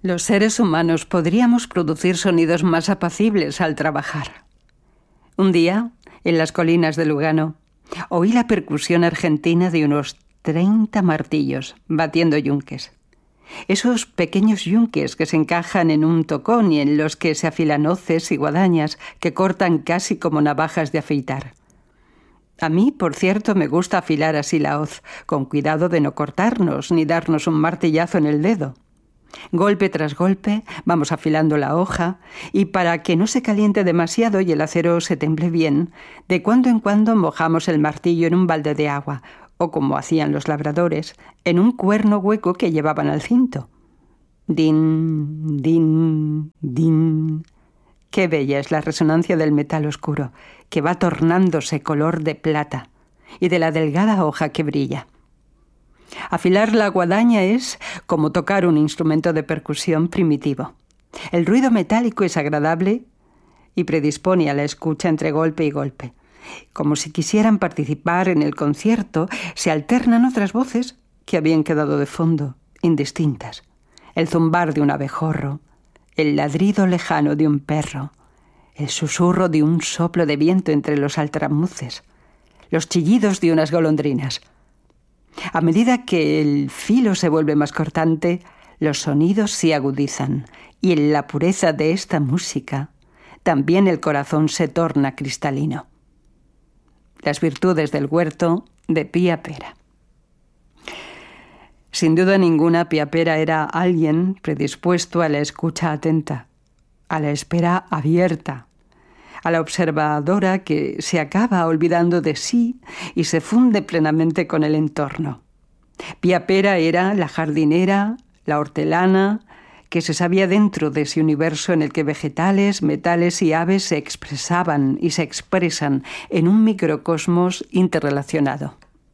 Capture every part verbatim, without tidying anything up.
Los seres humanos podríamos producir sonidos más apacibles al trabajar. Un día, en las colinas de Lugano, oí la percusión argentina de unos treinta martillos batiendo yunques. Esos pequeños yunques que se encajan en un tocón y en los que se afilan hoces y guadañas que cortan casi como navajas de afeitar. A mí, por cierto, me gusta afilar así la hoz, con cuidado de no cortarnos ni darnos un martillazo en el dedo. Golpe tras golpe vamos afilando la hoja y para que no se caliente demasiado y el acero se temple bien, de cuando en cuando mojamos el martillo en un balde de agua o, como hacían los labradores, en un cuerno hueco que llevaban al cinto. Din, din, din. Qué bella es la resonancia del metal oscuro, que va tornándose color de plata, y de la delgada hoja que brilla. Afilar la guadaña es como tocar un instrumento de percusión primitivo. El ruido metálico es agradable y predispone a la escucha entre golpe y golpe. Como si quisieran participar en el concierto, se alternan otras voces que habían quedado de fondo, indistintas. El zumbar de un abejorro, el ladrido lejano de un perro, el susurro de un soplo de viento entre los altramuces, los chillidos de unas golondrinas. A medida que el filo se vuelve más cortante, los sonidos se agudizan, y en la pureza de esta música, también el corazón se torna cristalino. Las virtudes del huerto de Pía Pera. Sin duda ninguna, Pía Pera era alguien predispuesto a la escucha atenta, a la espera abierta, a la observadora que se acaba olvidando de sí y se funde plenamente con el entorno. Pía Pera era la jardinera, la hortelana, que se sabía dentro de ese universo en el que vegetales, metales y aves se expresaban y se expresan en un microcosmos interrelacionado.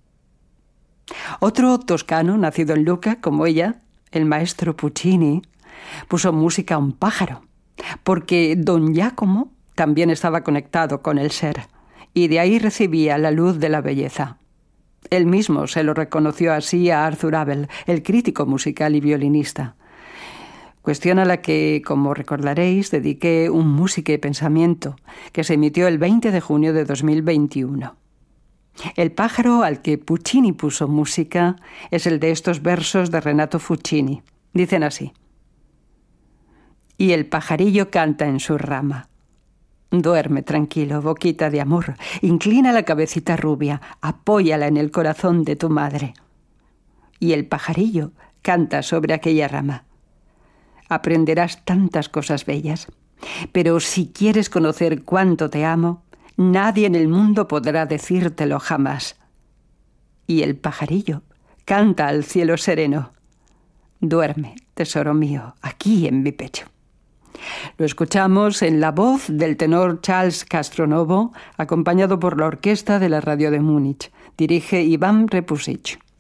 Otro toscano, nacido en Lucca, como ella, el maestro Puccini, puso música a un pájaro, porque don Giacomo también estaba conectado con el ser, y de ahí recibía la luz de la belleza. Él mismo se lo reconoció así a Arthur Abel, el crítico musical y violinista. Cuestión a la que, como recordaréis, dediqué un Música y Pensamiento, que se emitió el veinte de junio de dos mil veintiuno. El pájaro al que Puccini puso música es el de estos versos de Renato Fucini. Dicen así: y el pajarillo canta en su rama. Duerme tranquilo, boquita de amor, inclina la cabecita rubia, apóyala en el corazón de tu madre. Y el pajarillo canta sobre aquella rama. Aprenderás tantas cosas bellas, pero si quieres conocer cuánto te amo, nadie en el mundo podrá decírtelo jamás. Y el pajarillo canta al cielo sereno. Duerme, tesoro mío, aquí en mi pecho. Lo escuchamos en la voz del tenor Charles Castronovo, acompañado por la orquesta de la radio de Múnich. Dirige Iván Repusic.